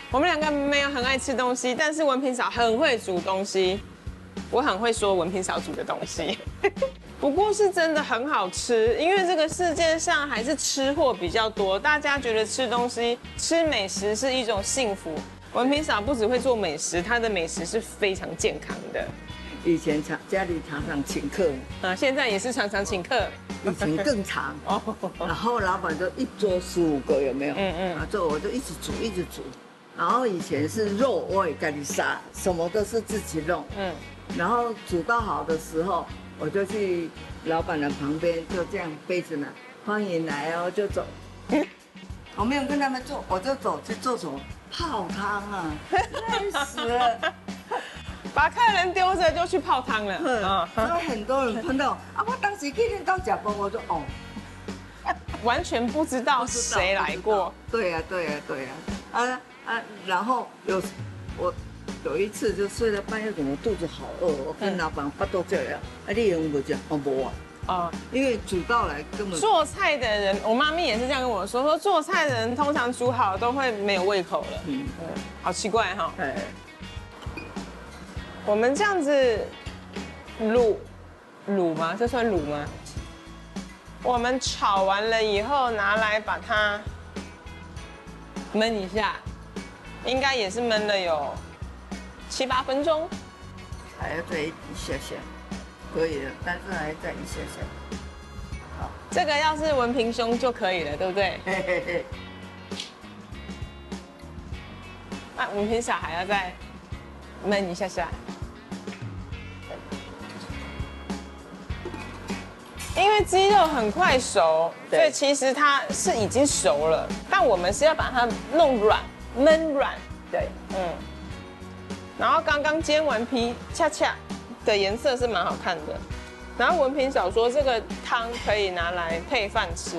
我们两个没有很爱吃东西，但是文平嫂很会煮东西。我很会说文平嫂煮的东西，不过是真的很好吃。因为这个世界上还是吃货比较多，大家觉得吃东西、吃美食是一种幸福。文平嫂不只会做美食，她的美食是非常健康的。 以前家里常常请客， 现在也是常常请客， 以前更长。然后老板就一桌15个，有没有？然后我就一直煮，一直煮。然后以前是肉我也给你杀，什么都是自己弄。然后煮到好的时候，我就去老板的旁边，就这样背着呢，欢迎来哦，就走。我没有跟他们做，我就走去做什么泡汤啊，累死了。 把客人丢着就去泡汤了。 所以很多人碰到啊，我当时今天到假包，我就完全不知道谁来过。 对呀，然后我有一次就睡到半夜，我肚子好饿，我跟老板发到这样，你有没有讲？没啊。因为煮到来根本。 做菜的人，我妈咪也是这样跟我说，说做菜的人通常煮好都会没有胃口了。好奇怪哈。我们这样子卤吗？这算卤吗？我们炒完了以后，拿来把它焖一下，应该也是焖了有7、8分钟。 还要再一下下，可以了，但是还要再一下下。好， 这个要是文平兄就可以了，对不对？那文平嫂还要再焖一下下。因为鸡肉很快熟，所以其实它是已经熟了，但我们是要把它弄软、焖软。 对， 然后刚刚煎完皮，恰恰的颜色是蛮好看的。然后文平嫂说这个汤可以拿来配饭吃。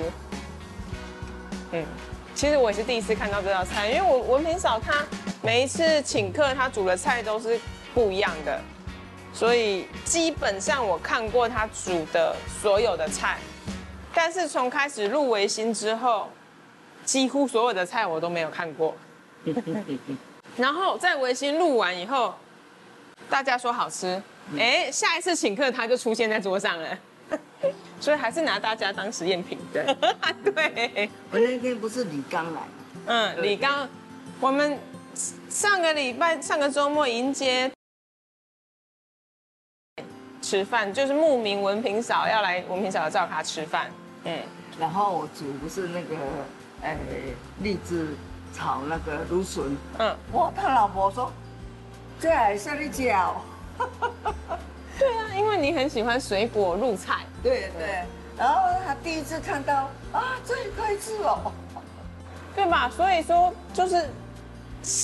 其实我也是第一次看到这道菜，因为我文平嫂她每一次请客，她煮的菜都是不一样的。所以基本上我看过他煮的所有的菜，但是从开始入维新之后，几乎所有的菜我都没有看过。然后在维新录完以后，大家说好吃，下一次请客他就出现在桌上了，所以还是拿大家当实验品。 对， 对。 我那天不是李刚来， 李刚，我们上个周末迎接。吃饭就是慕名文平嫂要来文平嫂的灶咖吃饭， 然后我煮不是那个荔枝炒那个芦笋，哇，他老婆说这还是你家哦， 对啊，因为你很喜欢水果入菜， 对，然后他第一次看到啊，这也可以吃哦， 对吧？所以说就是